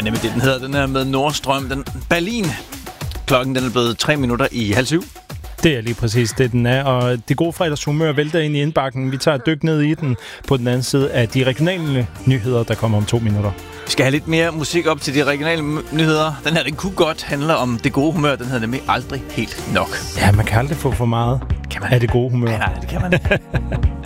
nemlig det, den hedder. Den er med Nordstrøm. Berlin. Klokken den er blevet 7:03. Det er lige præcis det, den er. Og det gode fredagshumør vælter ind i indbakken. Vi tager et dyk ned i den på den anden side af de regionale nyheder, der kommer om 2 minutter. Vi skal have lidt mere musik op til de regionale nyheder. Den her, den kunne godt handle om det gode humør. Den hedder nemlig aldrig helt nok. Ja, man kan aldrig få for meget af det gode humør. Nej, det kan man.